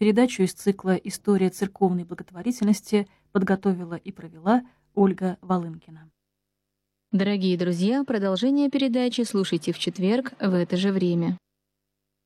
Передачу из цикла «История церковной благотворительности» подготовила и провела Ольга Волынкина. Дорогие друзья, продолжение передачи слушайте в четверг в это же время.